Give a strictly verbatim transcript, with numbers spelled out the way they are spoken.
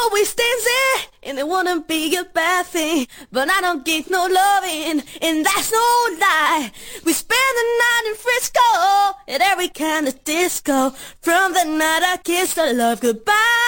always stands there, and it wouldn't be a bad thing. But I don't get no loving, and that's no lie. We spend the night in Frisco, at every kind of disco. From the night I kissed her love goodbye.